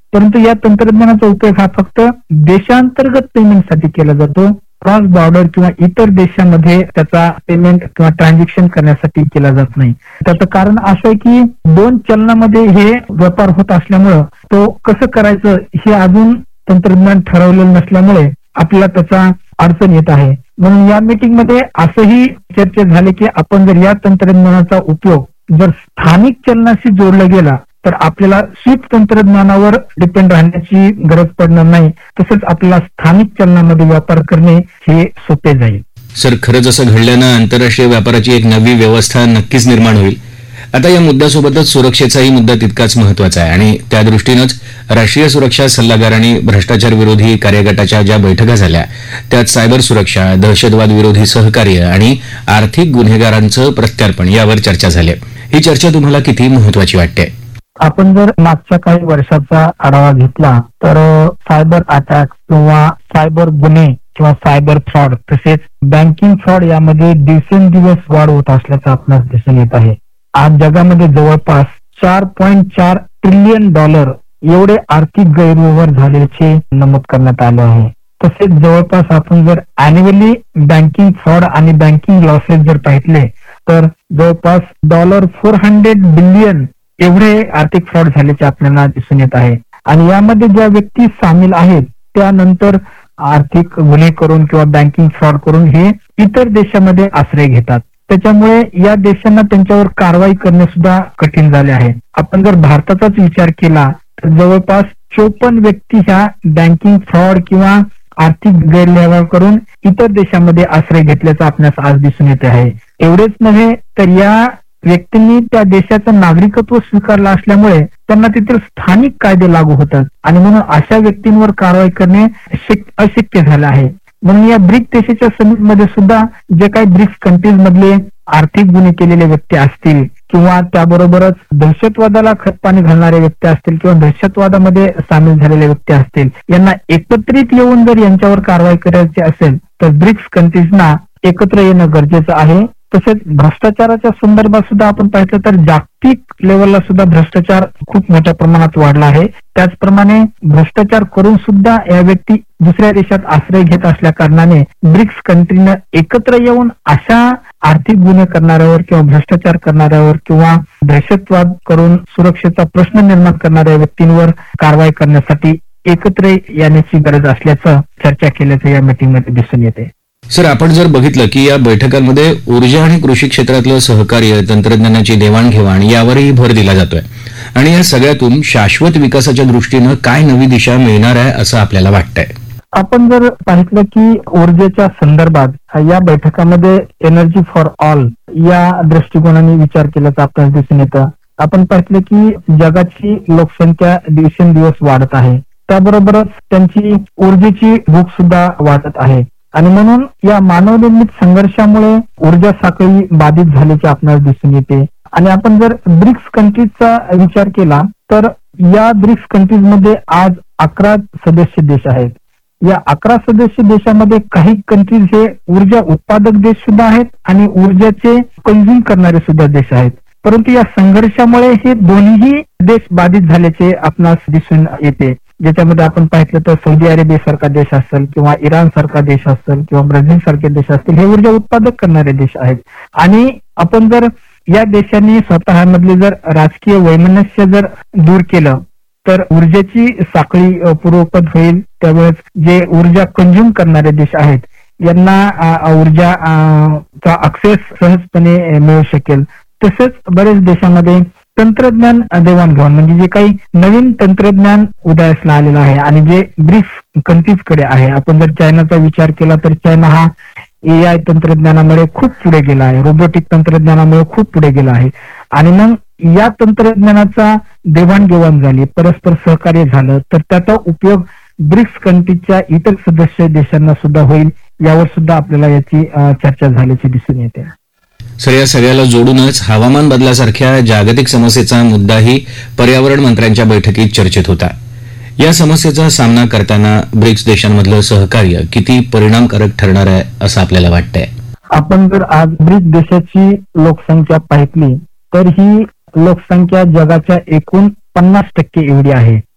परंतु या तंत्रज्ञानाचा उपयोग हा फक्त देशांतर्गत पेमेंटसाठी केला जातो. क्रॉस बॉर्डर किंवा इतर देशांमध्ये त्याचा पेमेंट किंवा ट्रान्झॅक्शन करण्यासाठी केला जात नाही. त्याचं कारण असं आहे की दोन चलनामध्ये हे व्यापार होत असल्यामुळं तो कसं करायचं हे अजून तंत्रज्ञान ठरवलेलं नसल्यामुळे आपल्याला त्याचा अडचण येत आहे. म्हणून या मीटिंग मध्ये असंही चर्चा झाली की आपण जर या तंत्रज्ञानाचा उपयोग जर स्थानिक चलनाशी जोडला गेला तर आपल्याला स्विफ्ट तंत्रज्ञानावर डिपेंड राहण्याची गरज पडणार नाही. तसंच आपल्याला स्थानिक चलनामध्ये व्यापार करणे हे सोपे जाईल. सर, खरंच असं घडल्यानं आंतरराष्ट्रीय व्यापाराची एक नवी व्यवस्था नक्कीच निर्माण होईल. आता या मुद्द्यासोबतच सुरक्षेचाही मुद्दा तितकाच महत्वाचा आहे आणि त्या दृष्टीनंच राष्ट्रीय सुरक्षा सल्लागार आणि भ्रष्टाचार विरोधी कार्यगटाच्या ज्या बैठका झाल्या त्यात सायबर सुरक्षा, दहशतवाद विरोधी सहकार्य आणि आर्थिक गुन्हेगारांचं प्रत्यार्पण यावर चर्चा झाली. ही चर्चा तुम्हाला किती महत्वाची वाटते? आपण जर मागच्या काही वर्षाचा आढावा घेतला तर सायबर अटॅक किंवा सायबर गुन्हे किंवा सायबर फ्रॉड तसेच बँकिंग फ्रॉड यामध्ये दिवसेंदिवस वाढ होत असल्याचं आपणास दिसून येत आहे. आज जगामध्ये जवळपास $4.4 ट्रिलियन एवढे आर्थिक गैरव्यवहार झाल्याचे नमूद करण्यात आले आहे. तसेच जवळपास आपण जर अॅन्युअली बँकिंग फ्रॉड आणि बँकिंग लॉसेस जर पाहिले तर जवळपास $400 बिलियन एवढे आर्थिक फ्रॉड झाल्याचे आपल्याला दिसून येत आहे. आणि यामध्ये ज्या व्यक्ती सामील आहेत त्यानंतर आर्थिक गुन्हे करून किंवा बँकिंग फ्रॉड करून हे इतर देशामध्ये आश्रय घेतात. त्याच्यामुळे या देशांना त्यांच्यावर कारवाई करणे सुद्धा कठीण झाले आहे. आपण जर भारताचाच विचार केला तर जवळपास 54 व्यक्ती ह्या बँकिंग फ्रॉड किंवा आर्थिक गैरव्यवहार करून इतर देशांमध्ये आश्रय घेतल्याचं आपल्यास आज दिसून येते आहे. एवढेच नव्हे तर या व्यक्तींनी त्या देशाचं नागरिकत्व स्वीकारलं असल्यामुळे त्यांना तेथील स्थानिक कायदे लागू होतात आणि म्हणून अशा व्यक्तींवर कारवाई करणे अशक्य झालं आहे. म्हणून या ब्रिक्स देशाच्या समितीमध्ये सुद्धा जे काही ब्रिक्स कंट्रीज मधले आर्थिक गुन्हे केलेले व्यक्ती असतील किंवा त्याबरोबरच दहशतवादाला खतपाणी घालणारे व्यक्ती असतील किंवा दहशतवादामध्ये सामील झालेले व्यक्ती असतील यांना एकत्रित येऊन जर यांच्यावर कारवाई करायची असेल तर ब्रिक्स कंट्रीजना एकत्र येणं गरजेचं आहे. तसेच भ्रष्टाचाराच्या संदर्भात सुद्धा आपण पाहिलं तर जागतिक लेवलला सुद्धा भ्रष्टाचार खूप मोठ्या प्रमाणात वाढला आहे. त्याचप्रमाणे भ्रष्टाचार करून सुद्धा या व्यक्ती दुसऱ्या देशात आश्रय घेत असल्या कारणाने ब्रिक्स कंट्रीनं एकत्र येऊन अशा आर्थिक गुन्हे करणाऱ्यावर किंवा भ्रष्टाचार करणाऱ्यावर किंवा दहशतवाद करून सुरक्षेचा प्रश्न निर्माण करणाऱ्या व्यक्तींवर कारवाई करण्यासाठी एकत्र येण्याची गरज असल्याचं चर्चा केल्याचं या मीटिंगमध्ये दिसून येते. सर, आपण जर बघितलं की या बैठकांमध्ये ऊर्जा आणि कृषी क्षेत्रातलं सहकार्य, तंत्रज्ञानाची देवाणघेवाण यावरही भर दिला जातोय आणि या सगळ्यातून शाश्वत विकासाच्या दृष्टीनं काय नवी दिशा मिळणार आहे असं आपल्याला वाटतंय? आपण जर पाहिलं की ऊर्जेच्या संदर्भात या बैठकामध्ये एनर्जी फॉर ऑल या दृष्टिकोनाने विचार केल्याचं आपल्याला दिसून येतं. आपण पाहिलं की जगाची लोकसंख्या दिवसेंदिवस वाढत आहे, त्याबरोबरच त्यांची ऊर्जेची भूक सुद्धा वाढत आहे आणि म्हणून या मानवनिर्मित संघर्षामुळे ऊर्जा साखळी बाधित झाल्याचे आपल्याला दिसून येते. आणि आपण जर ब्रिक्स कंट्रीजचा विचार केला तर या ब्रिक्स कंट्रीज मध्ये आज 11 सदस्य देश आहेत. या 11 सदस्य देशामध्ये काही कंट्रीज हे ऊर्जा उत्पादक देश सुद्धा आहेत आणि ऊर्जाचे कंझ्युम करणारे सुद्धा देश आहेत. परंतु या संघर्षामुळे हे दोन्ही देश बाधित झाल्याचे आपणास दिसून येते. ज्याच्यामध्ये आपण पाहिलं तर सौदी अरेबिया सारखा देश असेल किंवा इराण सारखा देश असेल किंवा ब्राझील सारखे देश असतील हे ऊर्जा उत्पादक करणारे देश आहेत. आणि आपण जर या देशांनी स्वतःमधले जर राजकीय वैमनस्य जर दूर केलं तर ऊर्जेची साखळी पूर्वपद होईल. त्यावेळेस जे ऊर्जा कंझ्युम करणारे देश आहेत यांना ऊर्जाचा ऍक्सेस सहजपणे मिळू शकेल. तसेच बरेच देशांमध्ये तंत्रज्ञान देवाणघेवाण म्हणजे जे काही नवीन तंत्रज्ञान उदयास आलेलं आहे आणि जे ब्रिक्स कंट्रीज कडे आहे. आपण जर चायनाचा विचार केला तर चायना हा AI तंत्रज्ञानामुळे खूप पुढे गेला आहे, रोबोटिक तंत्रज्ञानामुळे खूप पुढे गेला आहे आणि मग या तंत्रज्ञानाचा देवाणघेवाण झाली, परस्पर सहकार्य झालं तर त्याचा उपयोग ब्रिक्स कंट्रीजच्या इतर सदस्य देशांना सुद्धा होईल. यावर सुद्धा आपल्याला याची चर्चा झाल्याची दिसून येते. सर, या सगळ्याला जोडूनच हवामान बदलासारख्या जागतिक समस्येचा मुद्दाही पर्यावरण मंत्र्यांच्या बैठकीत चर्चेत होता. या समस्येचा सामना करताना ब्रिक्स देशांमधलं सहकार्य किती परिणामकारक ठरणार आहे असं आपल्याला वाटतंय? आपण जर आज ब्रिक्स देशाची लोकसंख्या पाहिली तर ही लोकसंख्या जगाच्या एकूण 50% एवढी आहे.